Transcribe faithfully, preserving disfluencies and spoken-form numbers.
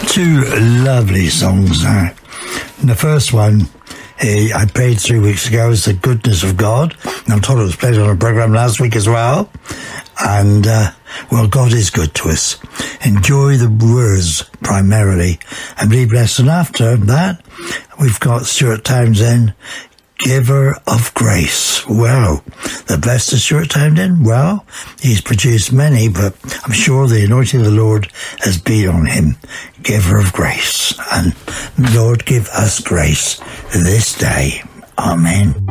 Two lovely songs now. And the first one eh, I played three weeks ago is The Goodness of God. And I'm told it was played on a programme last week as well. And, uh, well, God is good to us. Enjoy the words primarily and be blessed. And after that, we've got Stuart Townsend, Giver of Grace. Well, the best of Stuart Townsend? Well, he's produced many, but I'm sure the anointing of the Lord has been on him. Giver of Grace. And Lord, give us grace this day. Amen.